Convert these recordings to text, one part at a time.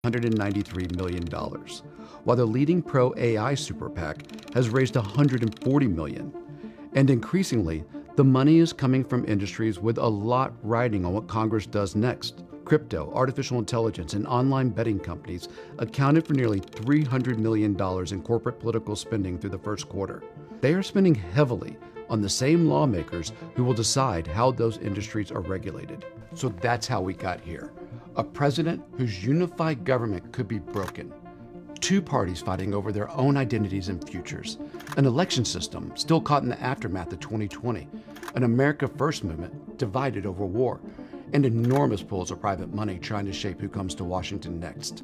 $193 million, while the leading pro-AI super PAC has raised $140 million. And increasingly, the money is coming from industries with a lot riding on what Congress does next. Crypto, artificial intelligence, and online betting companies accounted for nearly $300 million in corporate political spending through the first quarter. They are spending heavily on the same lawmakers who will decide how those industries are regulated. So that's how we got here. A president whose unified government could be broken. Two parties fighting over their own identities and futures. An election system still caught in the aftermath of 2020. An America First movement divided over war. And enormous pools of private money trying to shape who comes to Washington next.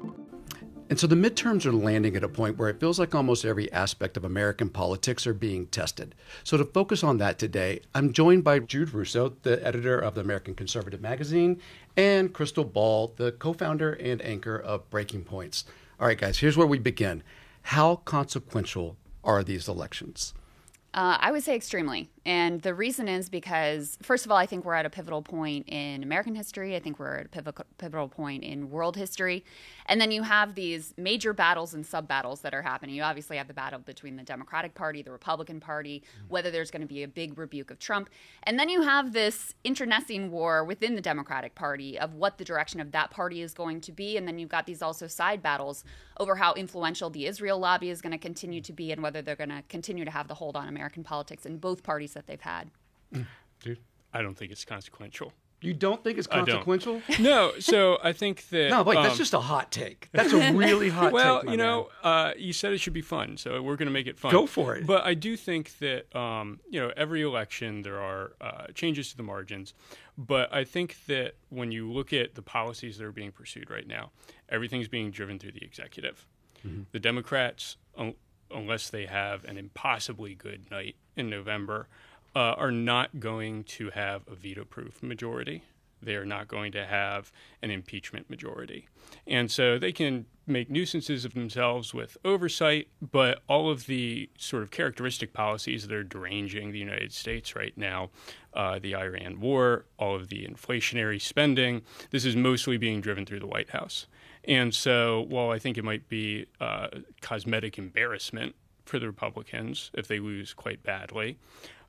And so the midterms are landing at a point where it feels like almost every aspect of American politics are being tested. So to focus on that today, I'm joined by Jude Russo, the editor of the American Conservative Magazine, and Crystal Ball, the co-founder and anchor of Breaking Points. All right, guys, here's where we begin. How consequential are these elections? I would say extremely. And the reason is because, first of all, I think we're at a pivotal point in American history. I think we're at a pivotal point in world history. And then you have these major battles and sub-battles that are happening. You obviously have the battle between the Democratic Party, the Republican Party, whether there's going to be a big rebuke of Trump. And then you have this internecine war within the Democratic Party of what the direction of that party is going to be. And then you've got these also side battles over how influential the Israel lobby is going to continue to be and whether they're going to continue to have the hold on American politics in both parties that they've had. Dude, I don't think it's consequential. You don't think it's consequential? No, so I think that... No, wait, that's just a hot take. That's a really hot take, Well, you know, you said it should be fun, so we're going to make it fun. Go for it. But I do think that, every election there are changes to the margins. But I think that when you look at the policies that are being pursued right now, everything's being driven through the executive. Mm-hmm. The Democrats, unless they have an impossibly good night in November, are not going to have a veto-proof majority. They are not going to have an impeachment majority. And so they can make nuisances of themselves with oversight, but all of the sort of characteristic policies that are deranging the United States right now, the Iran war, all of the inflationary spending, this is mostly being driven through the White House. And so while I think it might be cosmetic embarrassment for the Republicans if they lose quite badly,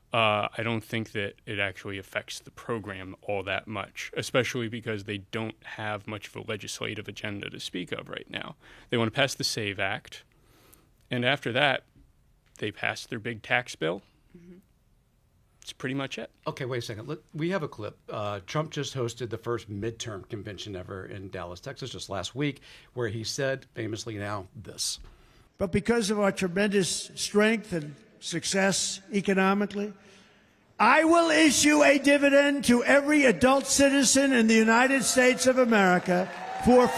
I don't think that it actually affects the program all that much, especially because they don't have much of a legislative agenda to speak of right now. They want to pass the SAVE Act, and after that, they pass their big tax bill. Mm-hmm. That's pretty much it. Okay, wait a second. We have a clip. Trump just hosted the first midterm convention ever in Dallas, Texas, just last week, where he said, famously now, this. But because of our tremendous strength and success economically, I will issue a dividend to every adult citizen in the United States of America for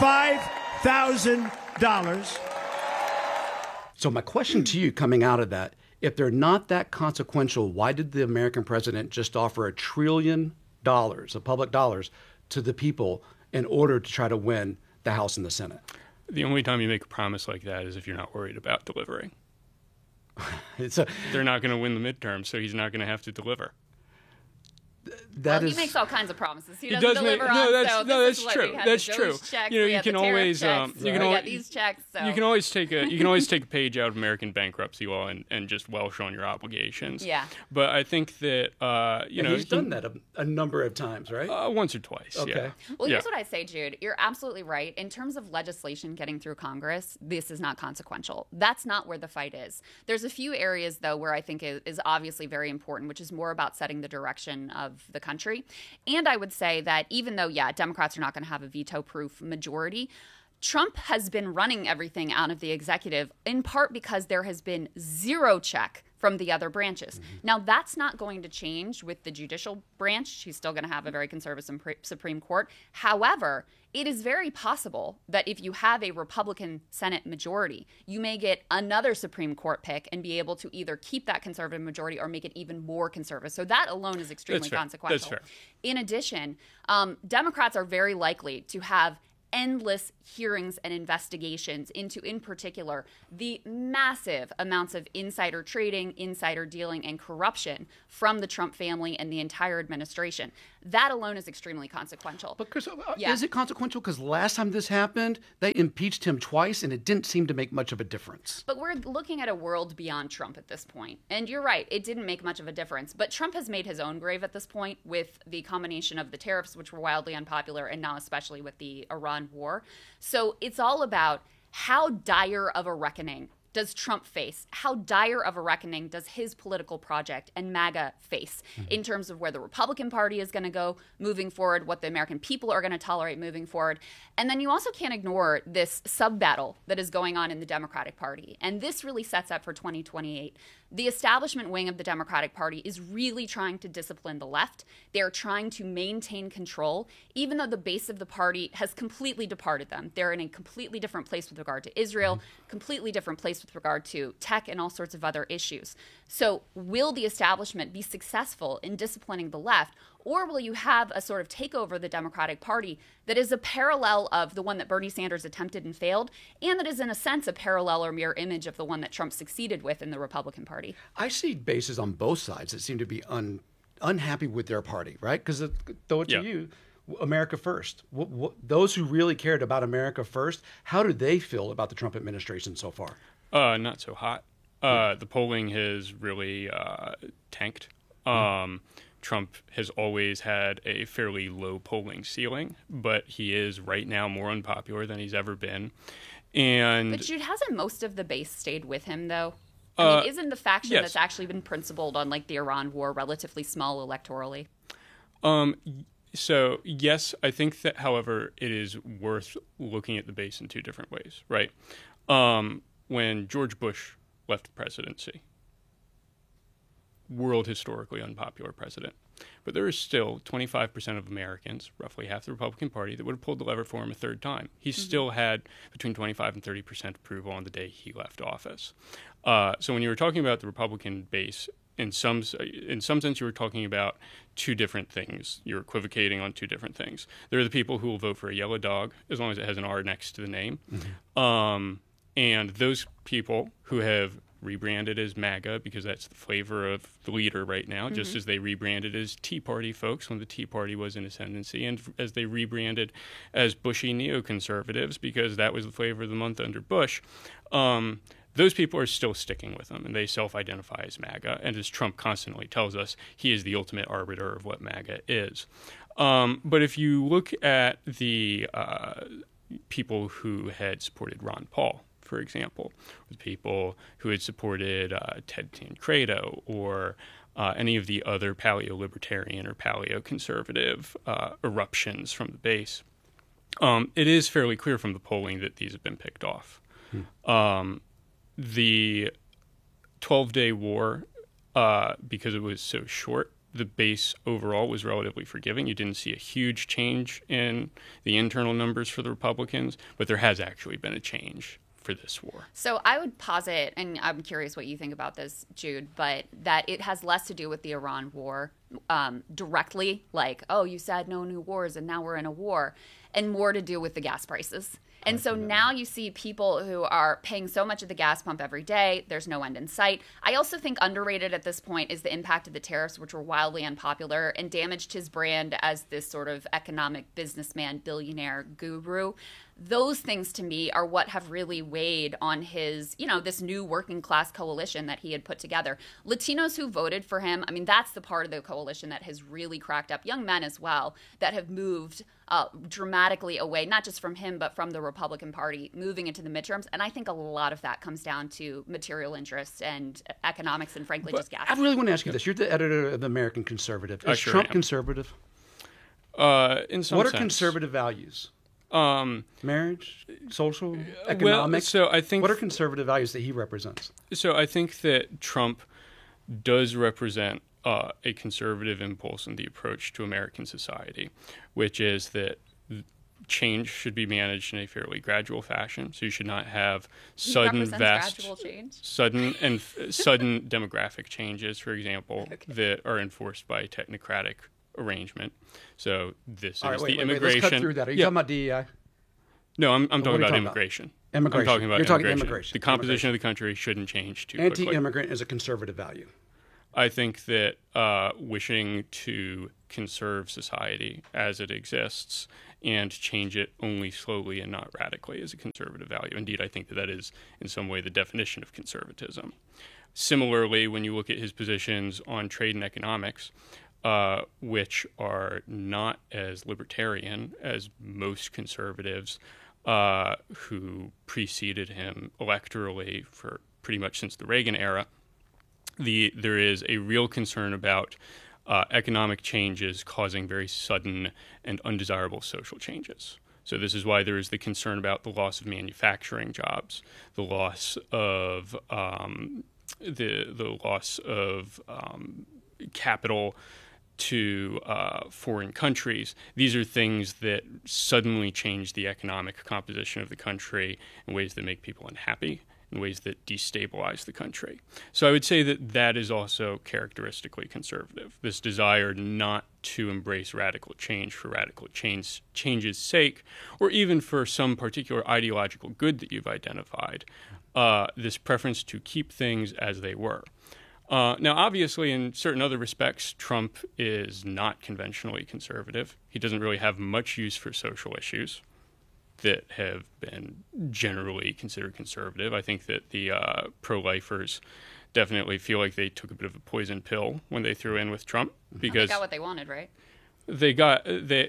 $5,000. So my question to you coming out of that, if they're not that consequential, why did the American president just offer $1 trillion of public dollars to the people in order to try to win the House and the Senate? The only time you make a promise like that is if you're not worried about delivering. They're not going to win the midterm, so he's not going to have to deliver. He makes all kinds of promises. He doesn't deliver that's true. That's true. You can always get these checks. So. You can always take a page out of American bankruptcy law and just welsh on your obligations. Yeah. But I think that he's done that a number of times, right? Once or twice. Okay. Yeah. Well, here's what I say, Jude. You're absolutely right. In terms of legislation getting through Congress, this is not consequential. That's not where the fight is. There's a few areas though where I think is obviously very important, which is more about setting the direction of the country. And I would say that even though, Democrats are not going to have a veto-proof majority, Trump has been running everything out of the executive in part because there has been zero check from the other branches. Mm-hmm. Now, that's not going to change with the judicial branch. He's still going to have a very conservative Supreme Court. However, it is very possible that if you have a Republican Senate majority, you may get another Supreme Court pick and be able to either keep that conservative majority or make it even more conservative. So that alone is extremely consequential. That's fair. In addition, Democrats are very likely to have endless hearings and investigations into, in particular, the massive amounts of insider trading, insider dealing, and corruption from the Trump family and the entire administration. That alone is extremely consequential. But Chris, is it consequential? Because last time this happened, they impeached him twice, and it didn't seem to make much of a difference. But we're looking at a world beyond Trump at this point. And you're right, it didn't make much of a difference. But Trump has made his own grave at this point with the combination of the tariffs, which were wildly unpopular, and now especially with the Iran war. So it's all about how dire of a reckoning does Trump face? How dire of a reckoning does his political project and MAGA face in terms of where the Republican Party is going to go moving forward, what the American people are going to tolerate moving forward? And then you also can't ignore this sub-battle that is going on in the Democratic Party. And this really sets up for 2028. The establishment wing of the Democratic Party is really trying to discipline the left. They are trying to maintain control, even though the base of the party has completely departed them. They're in a completely different place with regard to Israel, completely different place with regard to tech and all sorts of other issues. So will the establishment be successful in disciplining the left, or will you have a sort of takeover of the Democratic Party that is a parallel of the one that Bernie Sanders attempted and failed, and that is in a sense a parallel or mirror image of the one that Trump succeeded with in the Republican Party? I see bases on both sides that seem to be unhappy with their party, right? Because throw it to you, America First. Those who really cared about America First, how do they feel about the Trump administration so far? Not so hot. The polling has really tanked. Trump has always had a fairly low polling ceiling, but he is right now more unpopular than he's ever been. But Jude, hasn't most of the base stayed with him, though? I mean, isn't the faction that's actually been principled on like the Iran war relatively small electorally? So, yes, I think that, however, it is worth looking at the base in two different ways, right? When George Bush left the presidency, world historically unpopular president. But there is still 25% of Americans, roughly half the Republican Party, that would have pulled the lever for him a third time. He still had between 25 and 30% approval on the day he left office. So when you were talking about the Republican base, in some sense you were talking about two different things. You're equivocating on two different things. There are the people who will vote for a yellow dog, as long as it has an R next to the name. And those people who have rebranded as MAGA, because that's the flavor of the leader right now, just as they rebranded as Tea Party folks when the Tea Party was in ascendancy, and as they rebranded as Bushy neoconservatives, because that was the flavor of the month under Bush. Those people are still sticking with them, and they self-identify as MAGA. And as Trump constantly tells us, he is the ultimate arbiter of what MAGA is. But if you look at the people who had supported Ron Paul, for example, with people who had supported Ted Tancredo or any of the other paleo-libertarian or paleo-conservative eruptions from the base, it is fairly clear from the polling that these have been picked off. The 12-day war, because it was so short, the base overall was relatively forgiving. You didn't see a huge change in the internal numbers for the Republicans, but there has actually been a change for this war. So I would posit, and I'm curious what you think about this, Jude, but that it has less to do with the Iran war directly, like, oh, you said no new wars and now we're in a war, and more to do with the gas prices. And so now you see people who are paying so much at the gas pump every day. There's no end in sight. I also think underrated at this point is the impact of the tariffs, which were wildly unpopular and damaged his brand as this sort of economic businessman, billionaire guru. Those things to me are what have really weighed on his, this new working class coalition that he had put together. Latinos who voted for him, I mean, that's the part of the coalition that has really cracked up. Young men as well that have moved dramatically away, not just from him, but from the Republican Party, moving into the midterms. And I think a lot of that comes down to material interests and economics and, frankly, just gas. I really want to ask you this. You're the editor of the American Conservative. Is Trump conservative? In some What are sense. conservative values? Marriage, social, economic. Well, so I think what are conservative values that he represents? So I think that Trump does represent a conservative impulse in the approach to American society, which is that change should be managed in a fairly gradual fashion. So you should not have sudden demographic changes, for example, that are enforced by technocratic arrangement. So this is the immigration. Let's cut through that. Are you talking about DEI? No, I'm talking about talking immigration. Immigration. I'm talking about You're talking immigration. immigration. The composition of the country shouldn't change too quickly. Anti-immigrant is a conservative value. I think that wishing to conserve society as it exists and change it only slowly and not radically is a conservative value. Indeed, I think that is in some way the definition of conservatism. Similarly, when you look at his positions on trade and economics, which are not as libertarian as most conservatives who preceded him electorally for pretty much since the Reagan era, there is a real concern about economic changes causing very sudden and undesirable social changes. So this is why there is the concern about the loss of manufacturing jobs, the loss of the loss of capital to foreign countries. These are things that suddenly change the economic composition of the country in ways that make people unhappy, in ways that destabilize the country. So I would say that is also characteristically conservative, this desire not to embrace radical change for radical change's sake, or even for some particular ideological good that you've identified, this preference to keep things as they were. Now, obviously, in certain other respects, Trump is not conventionally conservative. He doesn't really have much use for social issues that have been generally considered conservative. I think that the pro-lifers definitely feel like they took a bit of a poison pill when they threw in with Trump, because they got what they wanted, right? They got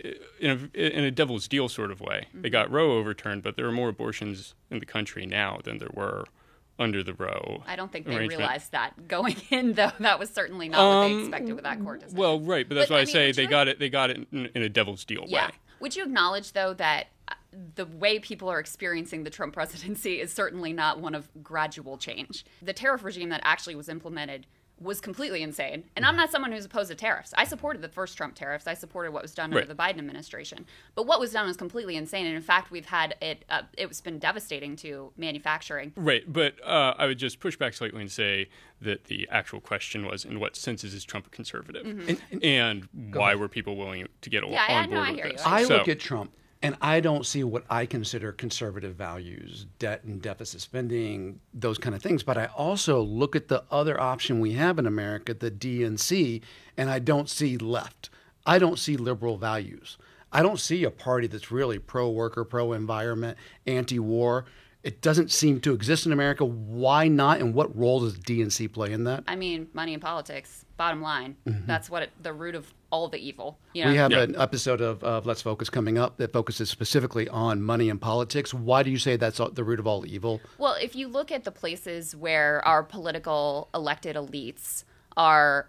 in a devil's deal sort of way. They got Roe overturned, but there are more abortions in the country now than there were under the Roe. I don't think they realized that going in, though. That was certainly not what they expected with that court decision. Well, right, but that's why I say they got it in a devil's deal way. Would you acknowledge, though, that the way people are experiencing the Trump presidency is certainly not one of gradual change? The tariff regime that actually was implemented was completely insane. And I'm not someone who's opposed to tariffs. I supported the first Trump tariffs. I supported what was done under the Biden administration. But what was done was completely insane. And in fact, we've had it's been devastating to manufacturing. Right. But I would just push back slightly and say that the actual question was, in what senses is Trump a conservative? Mm-hmm. And why were people willing to get on board with this? I look at Trump, and I don't see what I consider conservative values, debt and deficit spending, those kind of things. But I also look at the other option we have in America, the DNC, and I don't see left. I don't see liberal values. I don't see a party that's really pro-worker, pro-environment, anti-war. It doesn't seem to exist in America. Why not? And what role does the DNC play in that? I mean, money and politics, bottom line. Mm-hmm. That's the root of all the evil. You know? We have an episode of Let's Focus coming up that focuses specifically on money and politics. Why do you say that's the root of all evil? Well, if you look at the places where our political elected elites are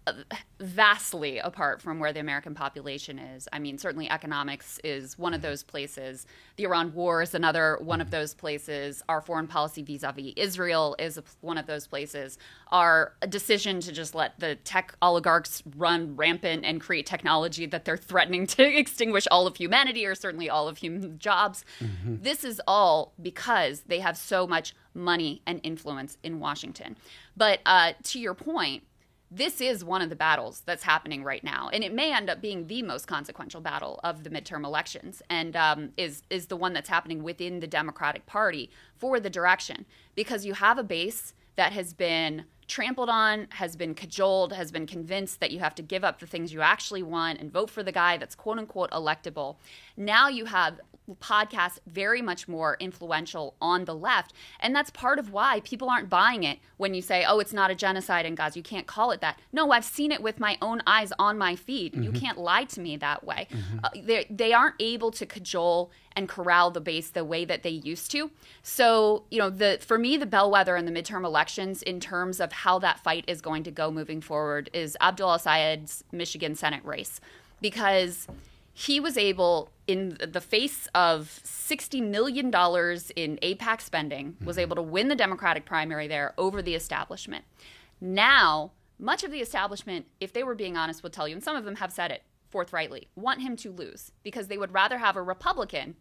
vastly apart from where the American population is. I mean, certainly economics is one of those places. The Iran war is another one of those places. Our foreign policy vis-a-vis Israel is one of those places. Our decision to just let the tech oligarchs run rampant and create technology that they're threatening to extinguish all of humanity, or certainly all of human jobs. Mm-hmm. This is all because they have so much money and influence in Washington. But to your point, this is one of the battles that's happening right now, and it may end up being the most consequential battle of the midterm elections, and is the one that's happening within the Democratic Party for the direction, because you have a base that has been trampled on, has been cajoled, has been convinced that you have to give up the things you actually want and vote for the guy that's quote-unquote electable. Now you have podcasts very much more influential on the left, and that's part of why people aren't buying it when you say, oh, it's not a genocide in Gaza, you can't call it that. No, I've seen it with my own eyes on my feed. Mm-hmm. You can't lie to me that way. Mm-hmm. They aren't able to cajole and corral the base the way that they used to. So, for me, the bellwether in the midterm elections in terms of how that fight is going to go moving forward is Abdul al-Sayed's Michigan Senate race, because he was able, in the face of $60 million in AIPAC spending, was able to win the Democratic primary there over the establishment. Now, much of the establishment, if they were being honest, would tell you, and some of them have said it forthrightly, want him to lose, because they would rather have a Republican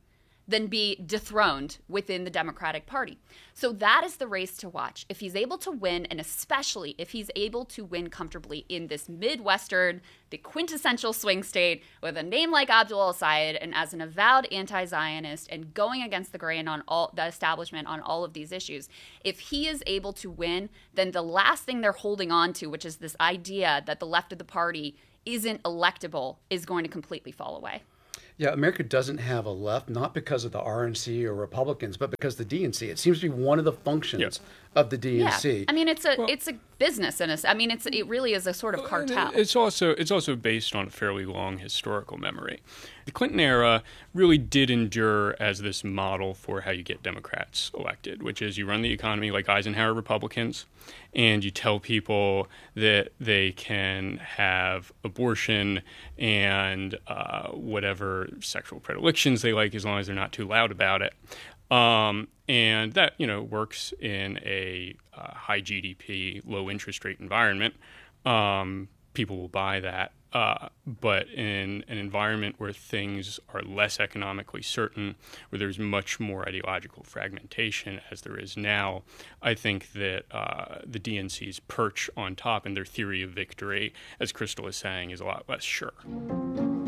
than be dethroned within the Democratic Party. So that is the race to watch. If he's able to win, and especially if he's able to win comfortably in this Midwestern, the quintessential swing state, with a name like Abdul El-Sayed, and as an avowed anti-Zionist and going against the grain on all the establishment on all of these issues, if he is able to win, then the last thing they're holding on to, which is this idea that the left of the party isn't electable, is going to completely fall away. Yeah, America doesn't have a left, not because of the RNC or Republicans, but because of the DNC. It seems to be one of the functions of the DNC. Yeah. I mean, it's a business, and it really is a sort of cartel. It's also based on a fairly long historical memory. The Clinton era really did endure as this model for how you get Democrats elected, which is you run the economy like Eisenhower Republicans, and you tell people that they can have abortion and whatever sexual predilections they like as long as they're not too loud about it. And that, works in a high GDP, low interest rate environment. People will buy that. But in an environment where things are less economically certain, where there's much more ideological fragmentation as there is now, I think that the DNC's perch on top and their theory of victory, as Crystal is saying, is a lot less sure.